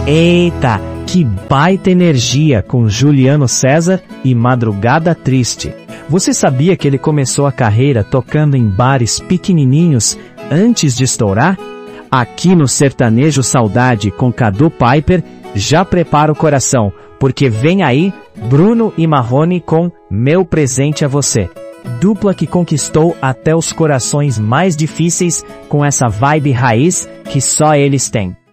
Eita, que baita energia com Juliano César e Madrugada Triste. Você sabia que ele começou a carreira tocando em bares pequenininhos antes de estourar? Aqui no Sertanejo Saudade com Cadu Piper, já prepara o coração, porque vem aí Bruno e Marrone com Meu Presente a Você. Dupla que conquistou até os corações mais difíceis com essa vibe raiz que só eles têm.